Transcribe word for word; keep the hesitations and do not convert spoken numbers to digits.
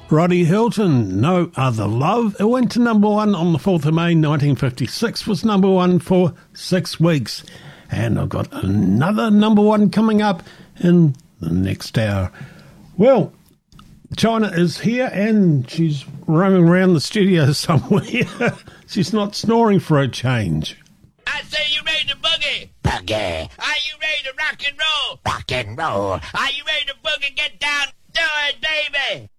Roddy Hilton, No Other Love. It went to number one on the fourth of May nineteen fifty-six, was number one for six weeks. And I've got another number one coming up in the next hour. Well, China is here and she's roaming around the studio somewhere. She's not snoring for a change. I say, you ready to boogie? Boogie. Are you ready to rock and roll? Rock and roll. Are you ready to boogie? Get down. Do it, baby.